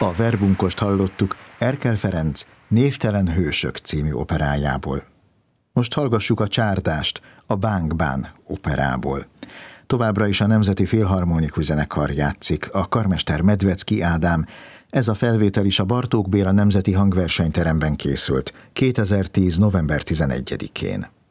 A verbunkost hallottuk Erkel Ferenc Névtelen hősök című operájából. Most hallgassuk a Csárdást a Bánk Bán operából. Továbbra is a Nemzeti Filharmonikus Zenekar játszik, a karmester Medvecki Ádám. Ez a felvétel is a Bartók Béla Nemzeti Hangversenyteremben készült 2010. november 11-én.